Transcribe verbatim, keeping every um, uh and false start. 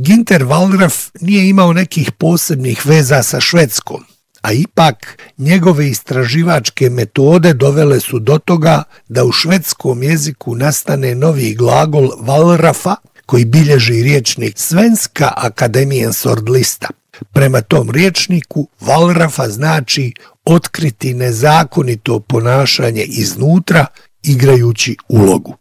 Ginter Wallraff nije imao nekih posebnih veza sa Švedskom, a ipak njegove istraživačke metode dovele su do toga da u švedskom jeziku nastane novi glagol Wallraffa koji bilježi riječnik Svenska Akademiens Ordlista. Prema tom riječniku Wallraffa znači otkriti nezakonito ponašanje iznutra igrajući ulogu.